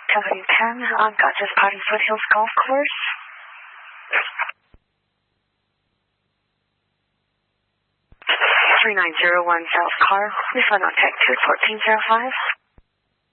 W10 on Gotcha's Potty Foothills Golf Course. 3901 South Car, refund on tech 21405.